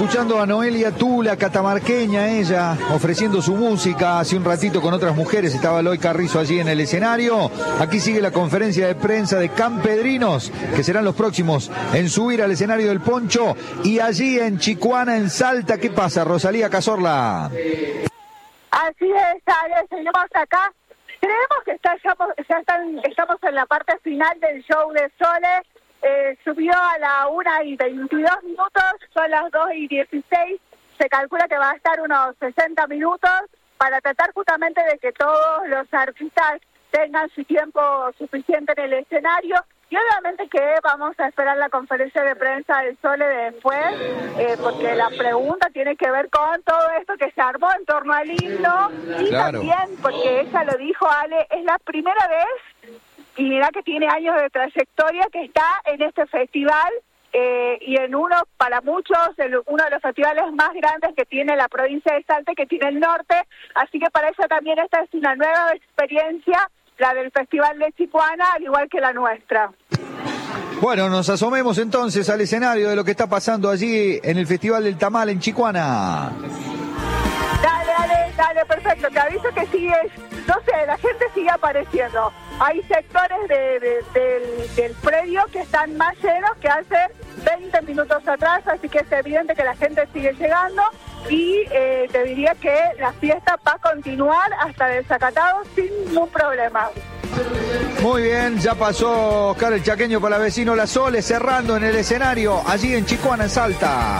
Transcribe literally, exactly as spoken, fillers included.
escuchando a Noelia Tula, catamarqueña ella, ofreciendo su música hace un ratito con otras mujeres. Estaba Eloy Carrizo allí en el escenario. Aquí sigue la conferencia de prensa de Campedrinos, que serán los próximos en subir al escenario del Poncho. Y allí en Chicuana, en Salta, ¿qué pasa, Rosalía Cazorla? Así es, Ale, seguimos acá. Creemos que está, ya, ya están, estamos en la parte final del show de Sole. Eh, subió a la una y veintidós minutos, son las dos y dieciséis. Se calcula que va a estar unos sesenta minutos para tratar justamente de que todos los artistas tengan su tiempo suficiente en el escenario. Y obviamente que vamos a esperar la conferencia de prensa del Sole después, eh, porque la pregunta tiene que ver con todo esto que se armó en torno al himno. Y claro, también, porque ella lo dijo, Ale, es la primera vez, y mirá que tiene años de trayectoria, que está en este festival, eh, y en uno, para muchos, el, uno de los festivales más grandes que tiene la provincia de Salta, que tiene el norte. Así que para ella también esta es una nueva experiencia, la del Festival de Chicuana, al igual que la nuestra. Bueno, nos asomemos entonces al escenario de lo que está pasando allí en el Festival del Tamal en Chicuana. Dale, dale, dale, perfecto. Te aviso que sigue, no sé, la gente sigue apareciendo. Hay sectores de, de, del, del predio que están más llenos que hace veinte minutos atrás, así que es evidente que la gente sigue llegando y eh, te diría que la fiesta va a continuar hasta Desacatado sin ningún problema. Muy bien, ya pasó Oscar el Chaqueño para vecino La Sole, cerrando en el escenario allí en Chicuana, en Salta.